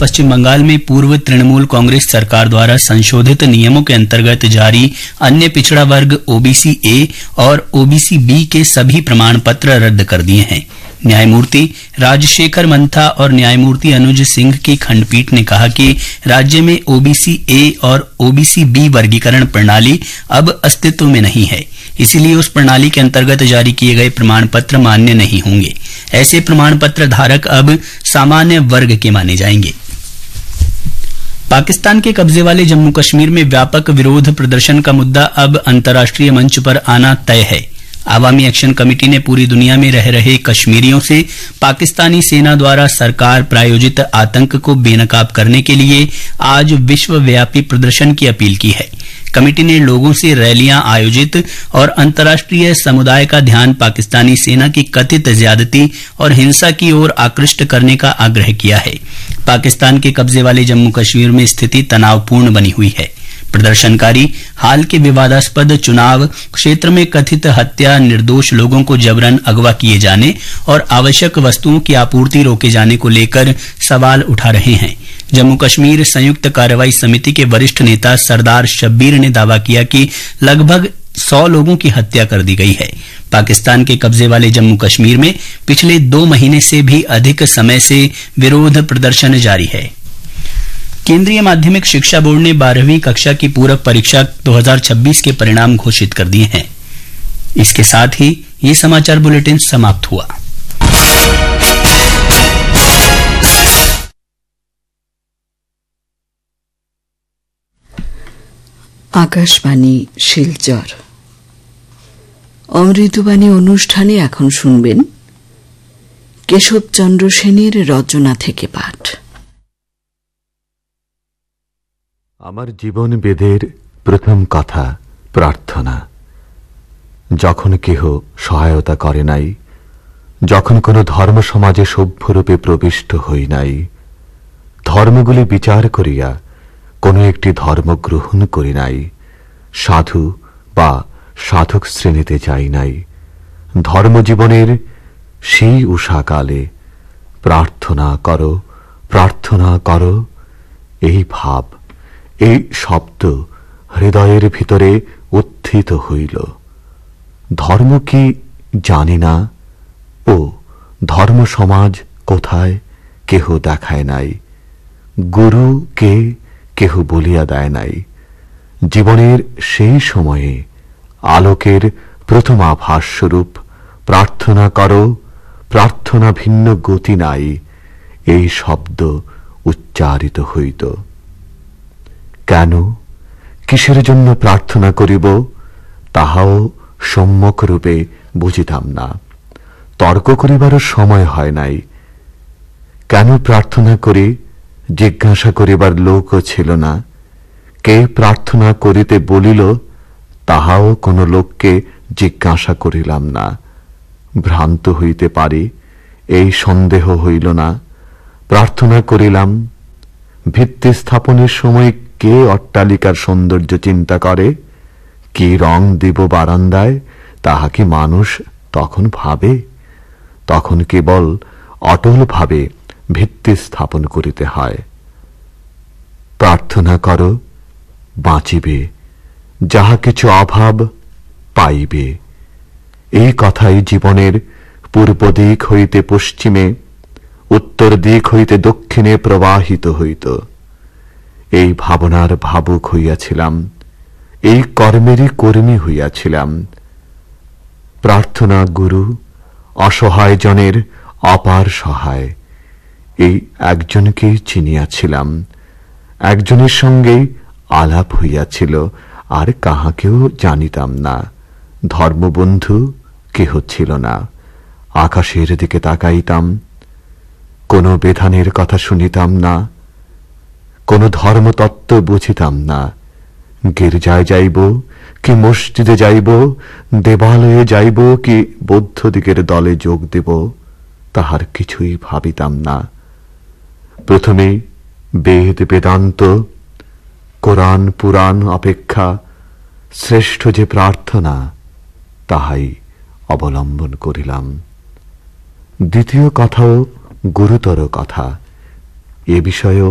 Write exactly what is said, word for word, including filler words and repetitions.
पश्चिम बंगाल में पूर्व तृणमूल कांग्रेस सरकार द्वारा संशोधित नियमों के अंतर्गत जारी अन्य पिछड़ा वर्ग ओबीसी ए और ओबीसी बी के सभी प्रमाण पत्र रद्द कर दिए हैं। न्यायमूर्ति राजशेखर मंथा और न्यायमूर्ति अनुज सिंह की खंडपीठ ने कहा कि राज्य में ओबीसी ए और ओबीसी बी वर्गीकरण प्रणाली अब अस्तित्व में नहीं है, इसलिए उस प्रणाली के अंतर्गत जारी किए गए प्रमाण पत्र मान्य नहीं होंगे। ऐसे प्रमाण पत्र धारक अब सामान्य वर्ग के माने जाएंगे। पाकिस्तान के कब्जे वाले जम्मू कश्मीर में व्यापक विरोध प्रदर्शन का मुद्दा अब अंतर्राष्ट्रीय मंच पर आना तय है। आवामी एक्शन कमेटी ने पूरी दुनिया में रह रहे कश्मीरियों से पाकिस्तानी सेना द्वारा सरकार प्रायोजित आतंक को बेनकाब करने के लिए आज विश्वव्यापी प्रदर्शन की अपील की है। कमेटी ने लोगों से रैलियां आयोजित और अंतर्राष्ट्रीय समुदाय का ध्यान पाकिस्तानी सेना की कथित ज्यादती और हिंसा की ओर आकृष्ट करने का आग्रह किया है। पाकिस्तान के कब्जे वाले जम्मू कश्मीर में स्थिति तनावपूर्ण बनी हुई है। प्रदर्शनकारी हाल के विवादास्पद चुनाव क्षेत्र में कथित हत्या, निर्दोष लोगों को जबरन अगवा किए जाने और आवश्यक वस्तुओं की आपूर्ति रोके जाने को लेकर सवाल उठा रहे हैं। जम्मू कश्मीर संयुक्त कार्रवाई समिति के वरिष्ठ नेता सरदार शब्बीर ने दावा किया कि लगभग सौ लोगों की हत्या कर दी गई है। पाकिस्तान के कब्जे वाले जम्मू कश्मीर में पिछले दो महीने से भी अधिक समय से विरोध प्रदर्शन जारी है। केंद्रीय माध्यमिक शिक्षा बोर्ड ने बारहवीं कक्षा की पूरक परीक्षा दो हज़ार छब्बीस के परिणाम घोषित कर दिए हैं। इसके साथ ही ये समाचार बुलेटिन समाप्त हुआ। আকাশবাণী শিলচর অমৃতবাণী অনুষ্ঠানে এখন শুনবেন কেশবচন্দ্র সেনের রচনা থেকে পাঠ। আমার জীবন বেদের প্রথম কথা প্রার্থনা। যখন কেহ সহায়তা করে নাই, যখন কোনো ধর্ম সমাজে সভ্যরূপে প্রবিষ্ট হই নাই, ধর্মগুলি বিচার করিয়া কোনো একটি ধর্ম গ্রহণ করি নাই, সাধু বা সাধক শ্রেণীতে যাই নাই, ধর্মজীবনের সেই উষাকালে প্রার্থনা করো প্রার্থনা করো এই ভাব, এই শব্দ হৃদয়ের ভিতরে উত্থিত হইল। ধর্ম কি জানি না, ও ধর্ম সমাজ কোথায় কেহ দেখায় নাই, গুরু কে কেহ বলিয়া দেয় নাই। জীবনের সেই সময়ে আলোকের প্রথম আভাস স্বরূপ প্রার্থনা করো প্রার্থনা ভিন্ন গতি নাই এই শব্দ উচ্চারিত হইত। কেন কিসের জন্য প্রার্থনা করিব তাহাও সম্যক রূপে বুঝিতাম না, তর্ক করিবারও সময় হয় নাই। কেন প্রার্থনা করি জিজ্ঞাসা করিবার লোকও ছিল না। কে প্রার্থনা করিতে বলিল তাহাও কোন লোককে জিজ্ঞাসা করিলাম না। ভ্রান্ত হইতে পারি এই সন্দেহ হইল না। প্রার্থনা করিলাম। ভিত্তি স্থাপনের সময় কে অট্টালিকার সৌন্দর্য চিন্তা করে, কি রং দিব বারান্দায় তাহা কি মানুষ তখন ভাবে? তখন কেবল অটল ভাবে ভিত্তি স্থাপন করিতে হয়। প্রার্থনা করো বাঁচিবে, যাহা কিছু অভাব পাইবে। এই কথাই জীবনের পূর্ব দিক হইতে পশ্চিমে, উত্তর দিক হইতে দক্ষিণে প্রবাহিত হইত। এই ভাবনার ভাবুক হইয়াছিলাম, এই কর্মেরই কর্মী হইয়াছিলাম। প্রার্থনা গুরু, অসহায় জনের অপার সহায়, এই একজনকেই চিনিয়াছিলাম। একজনের সঙ্গেই আলাপ হইয়াছিল, আর কাহাকেও জানিতাম না। ধর্মবন্ধু কেহ ছিল না। আকাশের দিকে তাকাইতাম, কোন বিধানের কথা শুনিতাম না, কোন ধর্মতত্ত্ব বুঝিতাম না। গির্জায় যাইব কি মসজিদে যাইব, দেবালয়ে যাইব কি বৌদ্ধদিগের দলে যোগ দেব, তাহার কিছুই ভাবিতাম না। প্রথমে বেদ বেদান্ত কোরআন পুরাণ অপেক্ষা শ্রেষ্ঠ যে প্রার্থনা তাহাই অবলম্বন করিলাম। দ্বিতীয় কথাও গুরুতর কথা। এ বিষয়েও